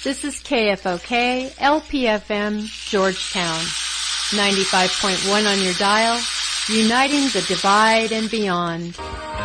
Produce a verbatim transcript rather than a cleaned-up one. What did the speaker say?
This is K F O K, L P F M, Georgetown. ninety-five point one on your dial, uniting the divide and beyond.